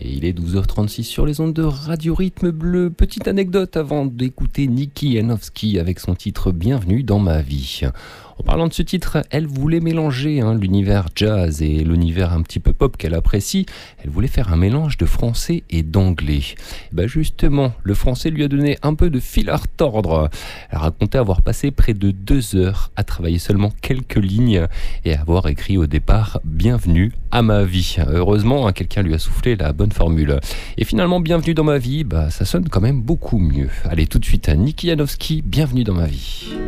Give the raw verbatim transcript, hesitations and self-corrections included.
Et il est douze heures trente-six sur les ondes de Radio Rythme Bleu. Petite anecdote avant d'écouter Niki Janowski avec son titre « Bienvenue dans ma vie ». En parlant de ce titre, elle voulait mélanger hein, l'univers jazz et l'univers un petit peu pop qu'elle apprécie. Elle voulait faire un mélange de français et d'anglais. Et ben justement, le français lui a donné un peu de fil à retordre. Elle racontait avoir passé près de deux heures à travailler seulement quelques lignes et avoir écrit au départ « Bienvenue à ma vie ». Heureusement, hein, quelqu'un lui a soufflé la bonne formule. Et finalement, « Bienvenue dans ma vie bah, », ça sonne quand même beaucoup mieux. Allez, tout de suite à Niki Janowski, « Bienvenue dans ma vie ».